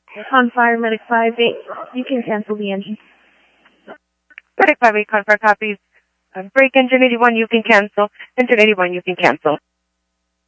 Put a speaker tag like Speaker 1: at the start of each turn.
Speaker 1: On fire, Medic 5-8. You can cancel the engine.
Speaker 2: Medic 5-8, confirm copies. Brake engine 81, you can cancel. Engine 81, you can cancel.